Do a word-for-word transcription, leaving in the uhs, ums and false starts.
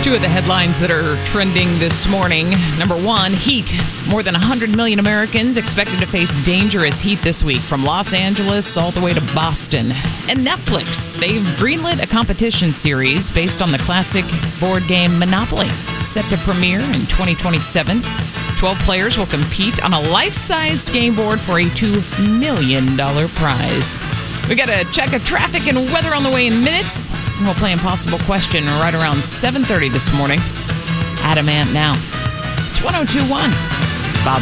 Two of the headlines that are trending this morning. Number one, heat. More than one hundred million Americans expected to face dangerous heat this week from Los Angeles all the way to Boston. And Netflix, they've greenlit a competition series based on the classic board game Monopoly. Set to premiere in twenty twenty-seven. twelve players will compete on a life-sized game board for a two million dollars prize. We got to check a traffic and weather on the way in minutes. And we'll play Impossible Question right around seven thirty this morning. Adam Ant now. It's one oh two one.